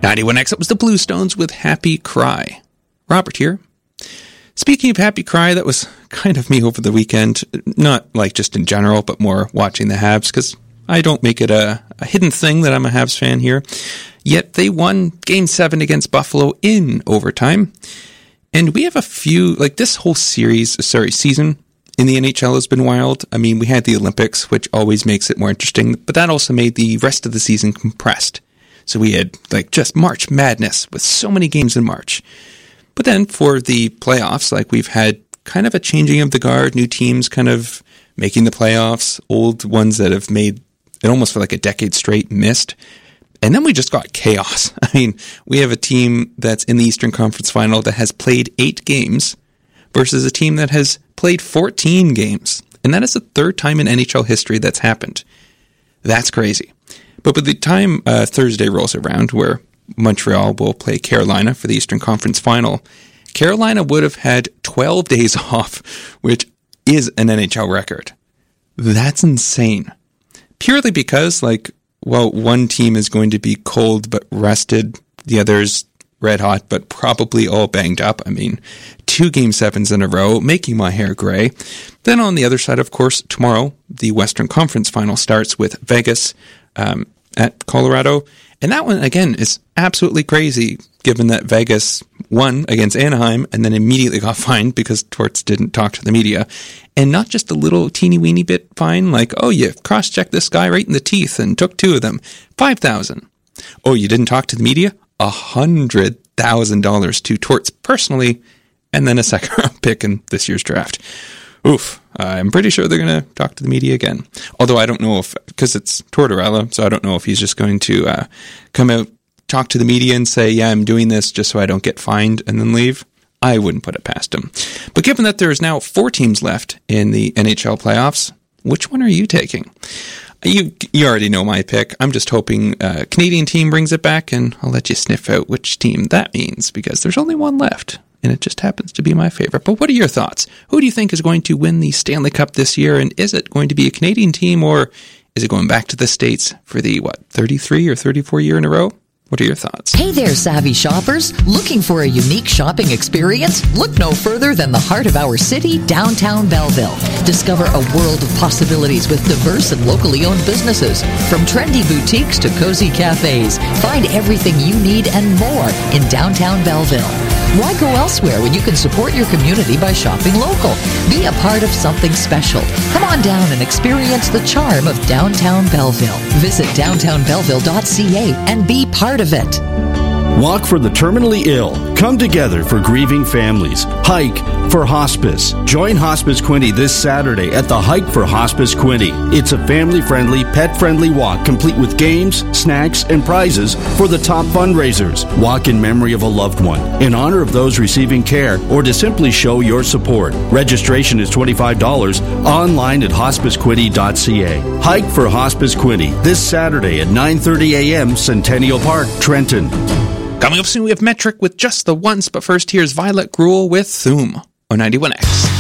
91X, it was the Bluestones with Happy Cry. Robert here. Speaking of Happy Cry, that was kind of me over the weekend. Not like just in general, but more watching the Habs, because I don't make it a hidden thing that I'm a Habs fan here. Yet they won Game 7 against Buffalo in overtime. And we have a few, like this whole season in the NHL has been wild. I mean, we had the Olympics, which always makes it more interesting, but that also made the rest of the season compressed. So we had like just March Madness with so many games in March. But then for the playoffs, like we've had kind of a changing of the guard, new teams kind of making the playoffs, old ones that have made it almost for like a decade straight missed. And then we just got chaos. I mean, we have a team that's in the Eastern Conference Final that has played 8 games versus a team that has played 14 games. And that is the third time in NHL history that's happened. That's crazy. But by the time Thursday rolls around, where Montreal will play Carolina for the Eastern Conference Final, Carolina would have had 12 days off, which is an NHL record. That's insane. Purely because, one team is going to be cold but rested, the other's red hot but probably all banged up. I mean, 2 Game 7s in a row, making my hair gray. Then on the other side, of course, tomorrow, the Western Conference Final starts with Vegas at Colorado. And that one, again, is absolutely crazy, given that Vegas won against Anaheim and then immediately got fined because Torts didn't talk to the media. And not just a little teeny-weeny bit fine, like, oh, you cross-checked this guy right in the teeth and took 2 of them. $5,000. Oh, you didn't talk to the media? $100,000 to Torts personally, and then a second-round pick in this year's draft. Oof. I'm pretty sure they're going to talk to the media again. Although I don't know if, because it's Tortorella, so I don't know if he's just going to come out, talk to the media and say, yeah, I'm doing this just so I don't get fined and then leave. I wouldn't put it past him. But given that there's now 4 teams left in the NHL playoffs, which one are you taking? You already know my pick. I'm just hoping a Canadian team brings it back, and I'll let you sniff out which team that means, because there's only one left. And it just happens to be my favorite. But what are your thoughts? Who do you think is going to win the Stanley Cup this year? And is it going to be a Canadian team, or is it going back to the States for the, 33 or 34 year in a row? What are your thoughts? Hey there, savvy shoppers. Looking for a unique shopping experience? Look no further than the heart of our city, downtown Belleville. Discover a world of possibilities with diverse and locally owned businesses. From trendy boutiques to cozy cafes, find everything you need and more in downtown Belleville. Why go elsewhere when you can support your community by shopping local? Be a part of something special. Come on down and experience the charm of downtown Belleville. Visit downtownbelleville.ca and be part of it. Walk for the terminally ill. Come together for grieving families. Hike for hospice. Join Hospice Quinte this Saturday at the Hike for Hospice Quinte. It's a family-friendly, pet-friendly walk complete with games, snacks, and prizes for the top fundraisers. Walk in memory of a loved one, in honor of those receiving care, or to simply show your support. Registration is $25 online at hospicequinte.ca. Hike for Hospice Quinte this Saturday at 9:30 a.m. Centennial Park, Trenton. Coming up soon, we have Metric with Just the Once, but first here's Violet Gruel with Thum on 91X.